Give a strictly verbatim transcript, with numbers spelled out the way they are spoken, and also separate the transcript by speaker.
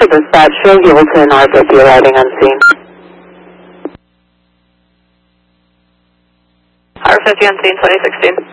Speaker 1: to dispatch, Phil Gilton, R fifty arriving on scene.
Speaker 2: R fifty on scene, twenty sixteen.